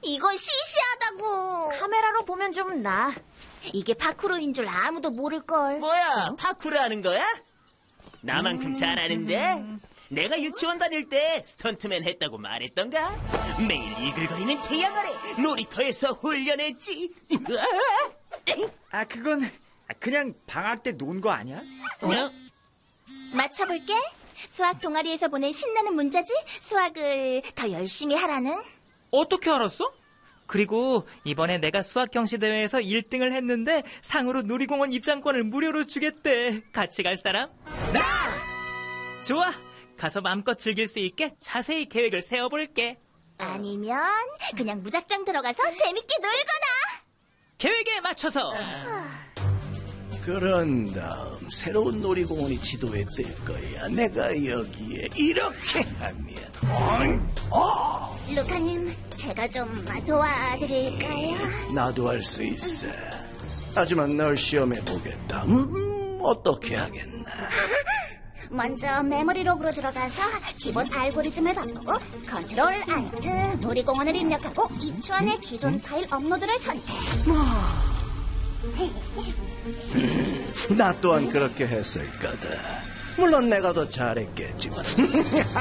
이건 시시하다고. 카메라로 보면 좀 나. 이게 파쿠르인 줄 아무도 모를걸. 뭐야, 파쿠르 하는 거야? 나만큼 잘하는데? 내가 유치원 다닐 때 스턴트맨 했다고 말했던가? 매일 이글거리는 태양 아래 놀이터에서 훈련했지. 그건 그냥 방학 때 논 거 아니야? 맞춰볼게. 수학 동아리에서 보낸 신나는 문자지? 수학을 더 열심히 하라는? 어떻게 알았어? 그리고 이번에 내가 수학 경시 대회에서 1등을 했는데 상으로 놀이공원 입장권을 무료로 주겠대. 같이 갈 사람? 좋아. 가서 마음껏 즐길 수 있게 자세히 계획을 세워볼게. 아니면 그냥 무작정 들어가서 재밌게 놀거나. 계획에 맞춰서. 그런 다음 새로운 놀이공원이 지도에 뜰 거야. 내가 여기에 이렇게 하면 루카님, 제가 좀 도와드릴까요? 나도 할 수 있어. 하지만 널 시험해 보겠다. 어떻게 하겠나? 먼저 메모리 록으로 들어가서 기본 알고리즘을 바꾸고 컨트롤 알트 놀이공원을 입력하고 2초 안에 기존 파일 업로드를 선택. 나 또한 그렇게 했을 거다. 물론 내가 더 잘했겠지만.